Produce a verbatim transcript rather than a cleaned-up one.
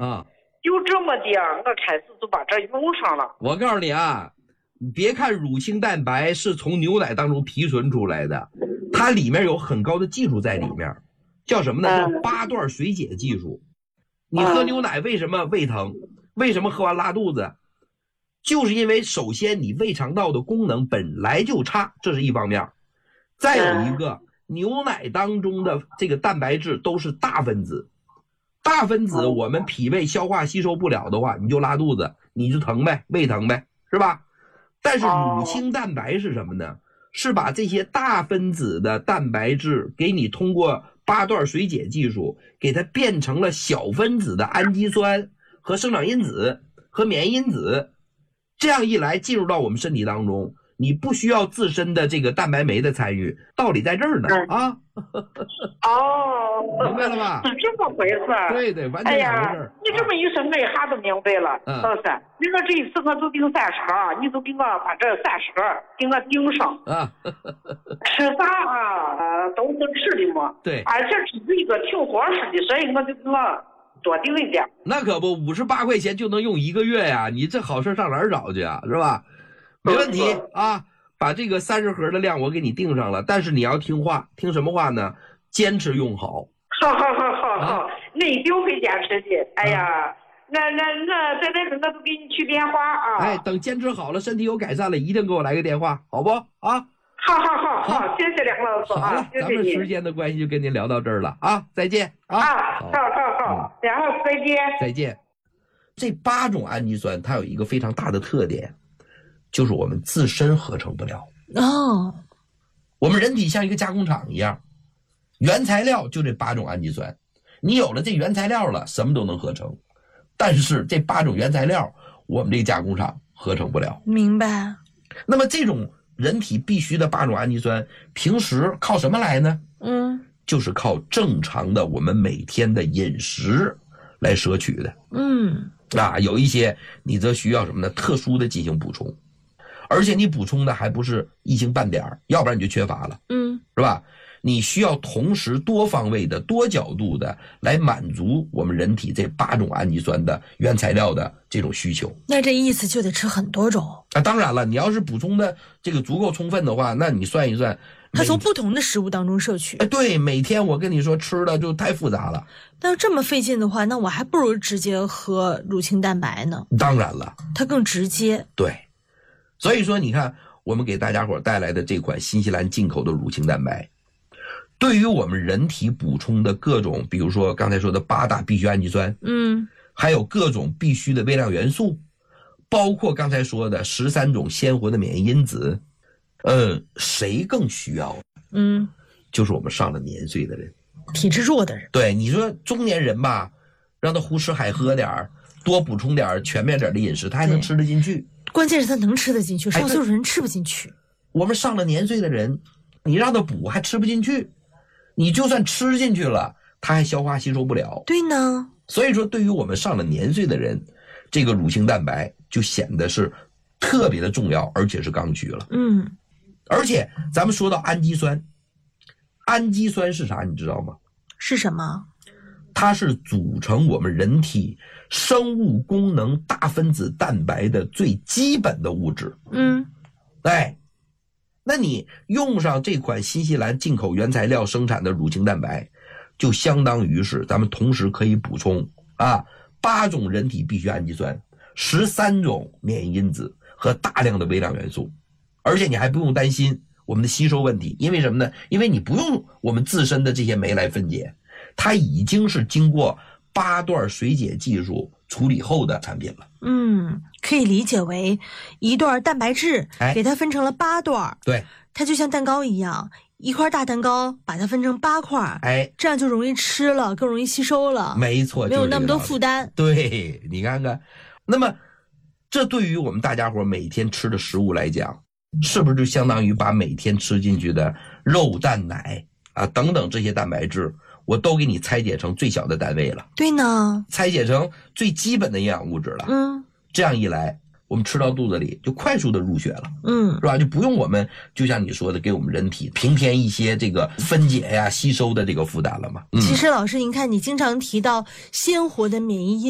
啊， 就这么的，我开始就把这用上了。 我告诉你啊，你别看乳清蛋白是从牛奶当中提纯出来的，它里面有很高的技术在里面，叫什么呢？叫八段水解技术。你喝牛奶为什么胃疼？为什么喝完拉肚子？就是因为首先你胃肠道的功能本来就差，这是一方面。再有一个，牛奶当中的这个蛋白质都是大分子，大分子我们脾胃消化吸收不了的话，你就拉肚子，你就疼呗，胃疼呗，是吧？但是乳清蛋白是什么呢？是把这些大分子的蛋白质给你通过八段水解技术给它变成了小分子的氨基酸和生长因子和免疫因子，这样一来进入到我们身体当中，你不需要自身的这个蛋白酶的参与，道理在这儿呢啊！ 哦， 明白了吧？ 是这么回事。 对对，完全哎两回事。 呀，你这么一说，我一下子明白了。 嗯， 老师，你说这一次我就定三十个，你就给我把这三十个给我定上啊。 吃啥啊？呃，都是吃的嘛。 对， 而且这是一个挺合适的，所以我就给我多定一点。 那可不，五十八块钱就能用一个月呀！你这好事上哪儿找去啊？是吧？没问题啊，把这个三十盒的量我给你定上了，但是你要听话，听什么话呢？坚持用好。 好好好好好，我一定会坚持的。哎呀，那那那在这个我都给你去电话啊。 哎，等坚持好了，身体有改善了，一定给我来个电话，好不？啊？ 好好好好，谢谢梁老师啊。 好了，咱们时间的关系就跟您聊到这儿了啊，再见啊。 啊，好好好，梁老师再见。 再见。这八种氨基酸它有一个非常大的特点，就是我们自身合成不了。 哦， 我们人体像一个加工厂一样，原材料就这八种氨基酸，你有了这原材料了，什么都能合成。但是这八种原材料，我们这个加工厂合成不了。 明白。 那么这种人体必须的八种氨基酸，平时靠什么来呢？ 嗯， 就是靠正常的我们每天的饮食来摄取的。 嗯， 啊，有一些你则需要什么呢？特殊的进行补充，而且你补充的还不是一星半点，要不然你就缺乏了。 嗯， 是吧？你需要同时多方位的、多角度的来满足我们人体这八种氨基酸的原材料的这种需求。 那这意思就得吃很多种啊！当然了，你要是补充的这个足够充分的话，那你算一算， 它从不同的食物当中摄取。 哎，对，每天我跟你说吃的就太复杂了。 但是这么费劲的话，那我还不如直接喝乳清蛋白呢。 当然了， 它更直接。 对，所以说你看，我们给大家伙带来的这款新西兰进口的乳清蛋白，对于我们人体补充的各种，比如说刚才说的八大必需氨基酸， 嗯， 还有各种必需的微量元素，包括刚才说的十三种鲜活的免疫因子，呃，谁更需要？ 嗯， 就是我们上了年岁的人， 体质弱的人。 对，你说中年人吧，让他胡吃海喝点儿，多补充点儿全面点的饮食，他还能吃得进去。 关键是他能吃得进去， 哎上岁数人吃不进去。 我们上了年岁的人，你让他补还吃不进去，你就算吃进去了，他还消化吸收不了。 对呢， 所以说对于我们上了年岁的人，这个乳清蛋白就显得是特别的重要，而且是刚需了。 嗯， 而且咱们说到氨基酸，氨基酸是啥你知道吗？ 是什么？ 它是组成我们人体生物功能大分子蛋白的最基本的物质。 嗯， 哎，那你用上这款新西兰进口原材料生产的乳清蛋白，就相当于是咱们同时可以补充啊八种人体必需氨基酸、十三种免疫因子和大量的微量元素，而且你还不用担心我们的吸收问题，因为什么呢？因为你不用我们自身的这些酶来分解，它已经是经过八段水解技术处理后的产品了。 嗯，可以理解为一段蛋白质给它分成了八段， 对， 它就像蛋糕一样，一块大蛋糕把它分成八块， 哎， 这样就容易吃了，更容易吸收了。 没错， 没有那么多负担。 对，你看看，那么这对于我们大家伙每天吃的食物来讲，是不是就相当于把每天吃进去的肉、蛋、奶啊等等这些蛋白质，我都给你拆解成最小的单位了？ 对呢， 拆解成最基本的营养物质了。 嗯， 这样一来，我们吃到肚子里就快速的入血了， 嗯， 是吧？就不用我们就像你说的，给我们人体平添一些这个分解呀、吸收的这个负担了嘛。嗯、 其实老师，您看你经常提到鲜活的免疫因